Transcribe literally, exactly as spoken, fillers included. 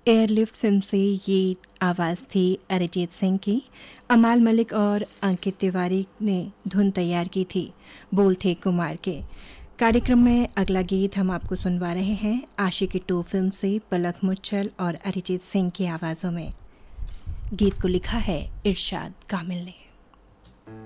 Airlift film से ये आवाज़ थी अरिजीत सिंह की। अमाल मलिक और अंकित तिवारी ने धुन तैयार की थी, बोल थे कुमार के। कार्यक्रम में अगला गीत हम आपको सुनवा रहे हैं आशिकी टू फिल्म से पलक मुच्छल और अरिजीत सिंह की आवाज़ों में। गीत को लिखा है इरशाद कामिल ने।